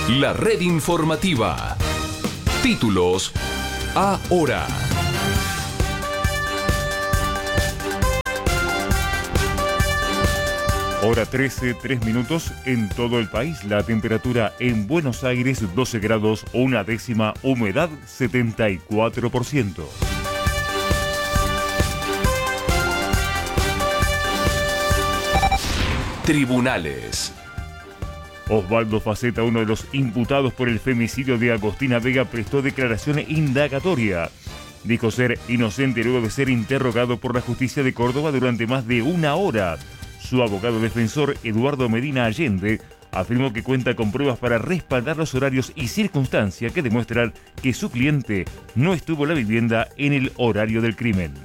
La red informativa. Títulos ahora. Hora 13, 3 minutos en todo el país. La temperatura en Buenos Aires 12 grados, una décima, humedad 74%. Tribunales. Osvaldo Faceta, uno de los imputados por el femicidio de Agostina Vega, prestó declaración indagatoria. Dijo ser inocente luego de ser interrogado por la justicia de Córdoba durante más de una hora. Su abogado defensor, Eduardo Medina Allende, afirmó que cuenta con pruebas para respaldar los horarios y circunstancias que demuestran que su cliente no estuvo en la vivienda en el horario del crimen.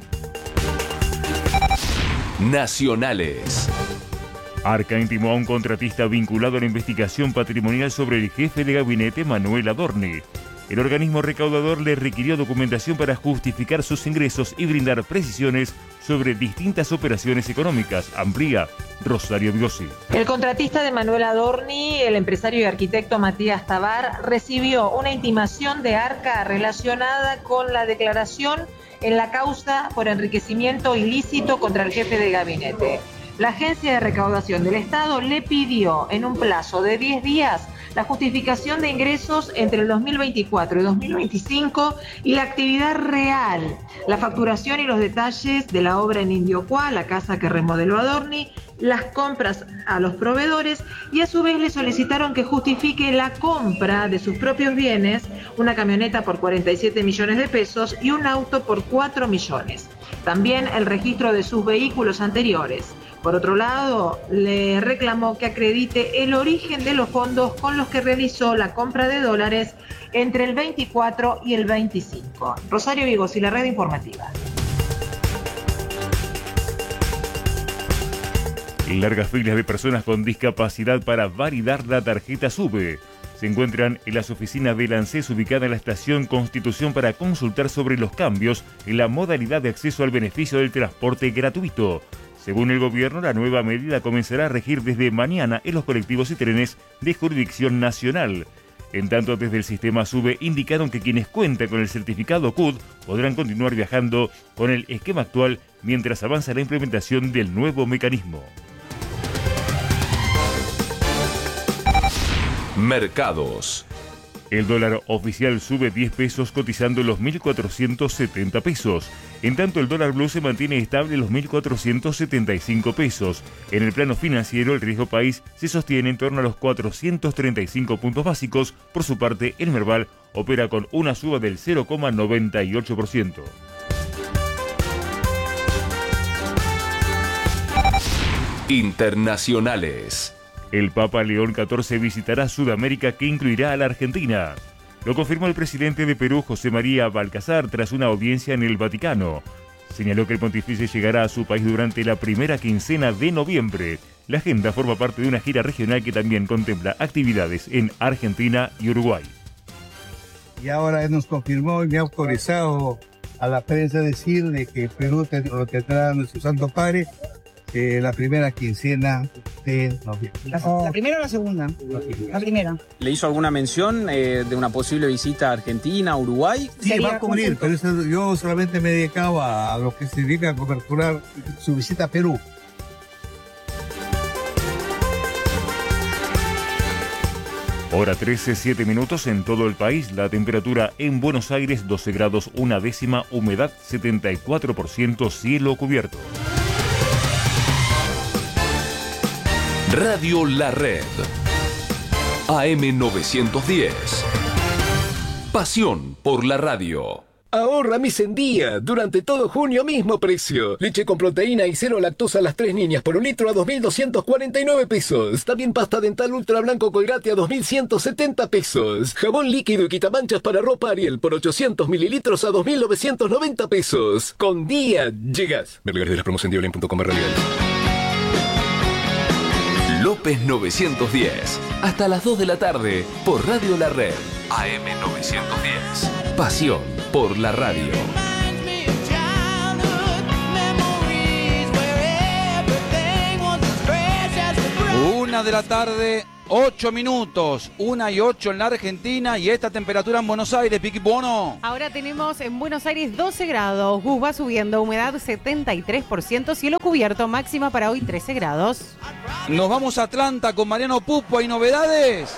Nacionales. Arca intimó a un contratista vinculado a la investigación patrimonial sobre el jefe de gabinete Manuel Adorni. El organismo recaudador le requirió documentación para justificar sus ingresos y brindar precisiones sobre distintas operaciones económicas. Amplía Rosario Bigosi. El contratista de Manuel Adorni, el empresario y arquitecto Matías Tabar, recibió una intimación de Arca relacionada con la declaración en la causa por enriquecimiento ilícito contra el jefe de gabinete. La Agencia de Recaudación del Estado le pidió en un plazo de 10 días la justificación de ingresos entre el 2024 y 2025 y la actividad real, la facturación y los detalles de la obra en Indiocuá, la casa que remodeló Adorni, las compras a los proveedores y a su vez le solicitaron que justifique la compra de sus propios bienes, una camioneta por 47 millones de pesos y un auto por 4 millones. También el registro de sus vehículos anteriores. Por otro lado, le reclamó que acredite el origen de los fondos con los que realizó la compra de dólares entre el 24 y el 25. Rosario Bigosi, la red informativa. Largas filas de personas con discapacidad para validar la tarjeta SUBE se encuentran en las oficinas del ANSES ubicada en la estación Constitución para consultar sobre los cambios en la modalidad de acceso al beneficio del transporte gratuito. Según el gobierno, la nueva medida comenzará a regir desde mañana en los colectivos y trenes de jurisdicción nacional. En tanto, desde el sistema SUBE indicaron que quienes cuentan con el certificado CUD podrán continuar viajando con el esquema actual mientras avanza la implementación del nuevo mecanismo. Mercados. El dólar oficial sube 10 pesos cotizando los 1.470 pesos. En tanto, el dólar blue se mantiene estable en los 1.475 pesos. En el plano financiero, el riesgo país se sostiene en torno a los 435 puntos básicos. Por su parte, el Merval opera con una suba del 0,98%. Internacionales. El Papa León XIV visitará Sudamérica, que incluirá a la Argentina. Lo confirmó el presidente de Perú, José María Balcazar, tras una audiencia en el Vaticano. Señaló que el pontífice llegará a su país durante la primera quincena de noviembre. La agenda forma parte de una gira regional que también contempla actividades en Argentina y Uruguay. Y ahora nos confirmó y me ha autorizado a la prensa decir de que Perú lo tendrá nuestro Santo Padre la primera quincena de noviembre. ¿La primera o la segunda? La primera. ¿Le hizo alguna mención de una posible visita a Argentina, Uruguay? Sí, va a cubrir, pero yo solamente me dedicaba a lo que significa coberturar su visita a Perú. Hora 13, 7 minutos en todo el país. La temperatura en Buenos Aires 12 grados, una décima, humedad 74%, cielo cubierto. Radio La Red. AM 910. Pasión por la radio. Ahorra mes en día. Durante todo junio, mismo precio. Leche con proteína y cero lactosa a las 3 niñas por un litro a 2.249 pesos. También pasta dental ultra blanco Colgate a 2.170 pesos. Jabón líquido y quitamanchas para ropa Ariel por 800 mililitros a 2.990 pesos. Con día llegas. Ver lugares de las promos en diolin.com/nivel. López 910. Hasta las 2 de la tarde por Radio La Red. AM 910. Pasión por la radio. 1 de la tarde, 8 minutos, 1:08 en la Argentina y esta temperatura en Buenos Aires, Piqui Bono. Ahora tenemos en Buenos Aires 12 grados, Gus va subiendo, humedad 73%, cielo cubierto, máxima para hoy 13 grados. Nos vamos a Atlanta con Mariano Pupo, ¿hay novedades?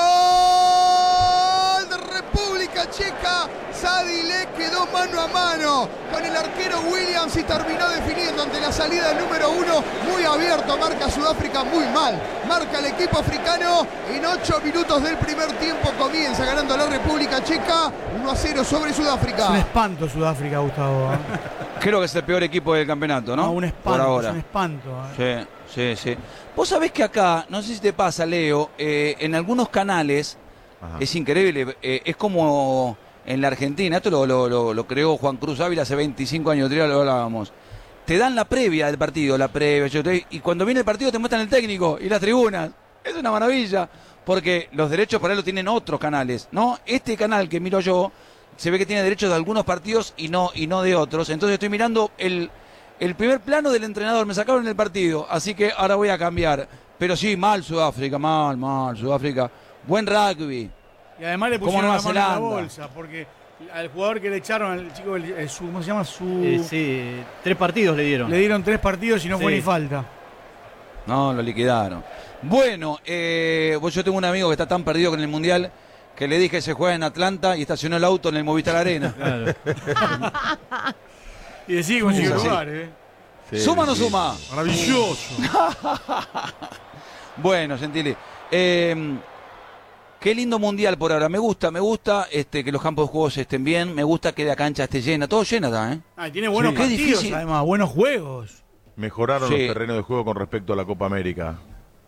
¡Gol de República Checa! Sadilek quedó mano a mano con el arquero Williams y terminó definiendo ante la salida del número 1. Muy abierto, marca Sudáfrica muy mal. Marca el equipo africano. En 8 minutos del primer tiempo comienza ganando la República Checa 1-0 sobre Sudáfrica. Es un espanto Sudáfrica, Gustavo. Creo que es el peor equipo del campeonato, ¿no? No, un espanto, por ahora. es un espanto. Sí. Vos sabés que acá, no sé si te pasa, Leo, en algunos canales, es increíble, es como en la Argentina, esto lo creó Juan Cruz Ávila hace 25 años, lo hablábamos. Te dan la previa del partido, y cuando viene el partido te muestran el técnico y las tribunas. Es una maravilla, porque los derechos para él lo tienen otros canales, ¿no? Este canal que miro yo, se ve que tiene derechos de algunos partidos y no de otros. Entonces estoy mirando el primer plano del entrenador, me sacaron el partido, así que ahora voy a cambiar. Pero sí, mal Sudáfrica, mal Sudáfrica. Buen rugby. Y además le pusieron la mano en la bolsa, porque al jugador que le echaron, al chico, ¿cómo se llama? Sí, 3 partidos le dieron. Le dieron 3 partidos y no fue ni falta. No, lo liquidaron. Bueno, yo tengo un amigo que está tan perdido con el Mundial que le dije que se juega en Atlanta y estacionó el auto en el Movistar Arena. Claro. Y decía que consiguió lugar, Sí, ¿suma o no suma? Maravilloso. Bueno, Gentili. Qué lindo mundial por ahora. Me gusta que los campos de juegos estén bien. Me gusta que la cancha esté llena. Todo llena está, Tiene buenos partidos, además, buenos juegos. Mejoraron los terrenos de juego con respecto a la Copa América.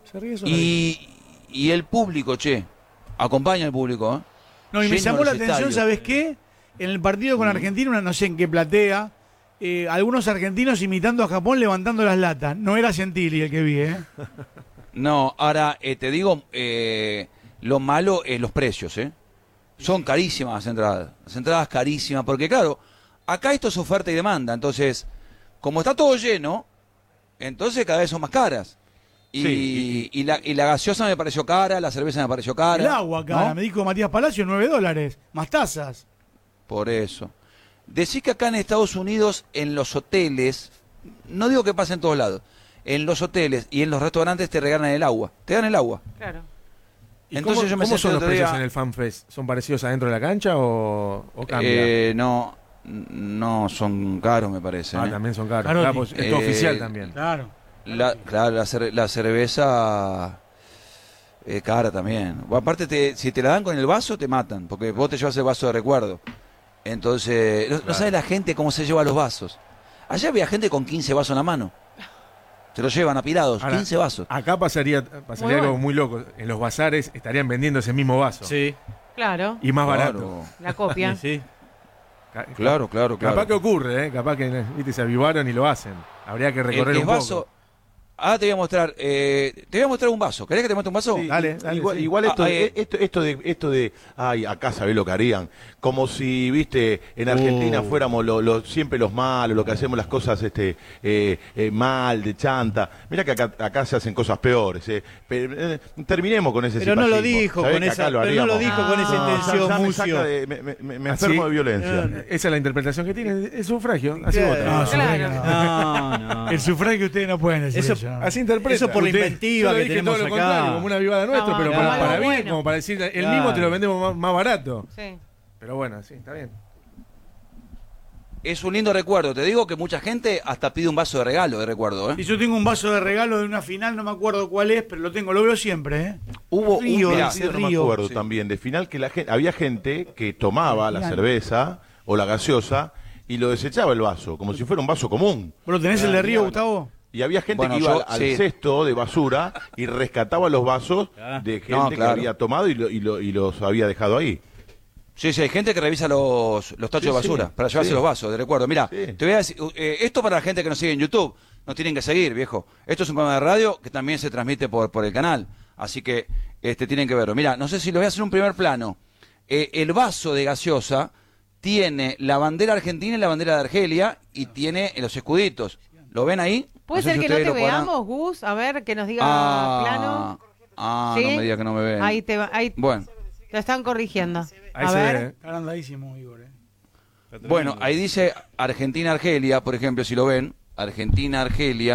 Y el público, acompaña al público. No, y me llamó la atención, ¿sabes qué? En el partido con Argentina, no sé en qué platea, algunos argentinos imitando a Japón levantando las latas. No era Gentili el que vi, No, ahora te digo, lo malo es los precios, Son carísimas las entradas carísimas, porque claro, acá esto es oferta y demanda, entonces, como está todo lleno, entonces cada vez son más caras. Y la gaseosa me pareció cara, la cerveza me pareció cara. El agua cara, ¿no? Me dijo Matías Palacio, $9, más tasas. Por eso. Decís que acá en Estados Unidos, en los hoteles, no digo que pase en todos lados, en los hoteles y en los restaurantes te regalan el agua. Te dan el agua. Claro. Entonces ¿Cómo son los precios en el FanFest? ¿Son parecidos adentro de la cancha o cambian? No, son caros, me parece. También son caros. Claro, pues, esto oficial también. Claro. La cerveza cara también. Aparte, si te la dan con el vaso, te matan, porque vos te llevas el vaso de recuerdo. Entonces, no sabe la gente cómo se lleva los vasos. Allá había gente con 15 vasos en la mano. Se los llevan apilados, 15 vasos. Acá pasaría algo muy loco. En los bazares estarían vendiendo ese mismo vaso. Sí. Claro. Y más barato. La copia. Sí. Claro. Capaz que ocurre, capaz que se avivaron y lo hacen. Habría que recorrer un poco. Te voy a mostrar un vaso. ¿Querés que te muestre un vaso? Sí, dale. Igual esto de acá sabés lo que harían. Como si, viste, en Argentina fuéramos siempre los malos, lo que hacemos las cosas mal, de chanta. Mirá que acá se hacen cosas peores. Terminemos con ese Pero no lo dijo con esa intención, Mucio. Me enfermo de violencia. Esa es la interpretación que tiene. Es sufragio. Así vota. No. El sufragio ustedes no pueden decir eso. Así interpreta. Eso por la inventiva que tenemos acá. Como una avivada nuestra, pero para bien, como para decir, el mismo te lo vendemos más barato. Sí. Pero bueno, sí, está bien. Es un lindo recuerdo. Te digo que mucha gente hasta pide un vaso de regalo de recuerdo. Y yo tengo un vaso de regalo de una final, no me acuerdo cuál es, pero lo veo siempre. Hubo no me acuerdo también, de final que había gente que tomaba la cerveza o la gaseosa y lo desechaba el vaso, como si fuera un vaso común. ¿Pero tenés el de Río, Gustavo? Y había gente que iba al cesto de basura y rescataba los vasos de gente que había tomado y los había dejado ahí. Sí, hay gente que revisa los tachos de basura para llevarse los vasos, de recuerdo. Mira, te voy a decir, esto para la gente que nos sigue en YouTube, nos tienen que seguir, viejo. Esto es un programa de radio que también se transmite por el canal, así que tienen que verlo. Mira, no sé si lo voy a hacer en un primer plano. El vaso de gaseosa tiene la bandera argentina y la bandera de Argelia y tiene los escuditos. ¿Lo ven ahí? ¿Puede ser que no te veamos, Gus? A ver, que nos diga plano. Ah, ¿Sí? no me digas que no me ven. Ahí te bueno. Te están corrigiendo. Ahí a se ver. ve. Está agrandadísimo, Igor. Bueno, ahí dice Argentina-Argelia, por ejemplo, si lo ven. Argentina-Argelia.